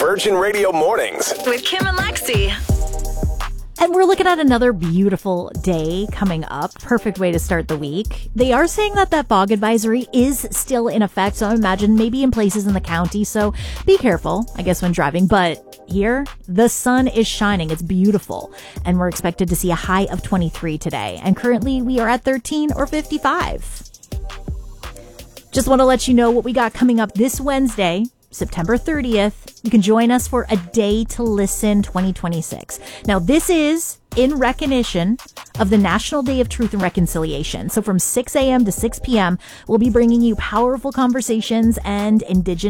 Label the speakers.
Speaker 1: Virgin Radio Mornings
Speaker 2: with Kim and Lexi.
Speaker 3: And we're looking at another beautiful day coming up. Perfect way to start the week. They are saying that fog advisory is still in effect. So I imagine maybe in places in the county. So be careful, I guess, when driving. But here, the sun is shining. It's beautiful. And we're expected to see a high of 23 today. And currently we are at 13 or 55. Just want to let you know what we got coming up this Wednesday, September 30th. You can join us for A Day to Listen 2026. Now, this is in recognition of the National Day of Truth and Reconciliation. So from 6 a.m. to 6 p.m., we'll be bringing you powerful conversations and Indigenous